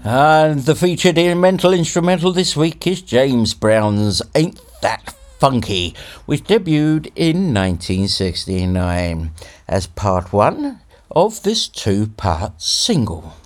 And the featured mental instrumental this week is James Brown's Ain't That Funky, which debuted in 1969 as part one of this two-part single.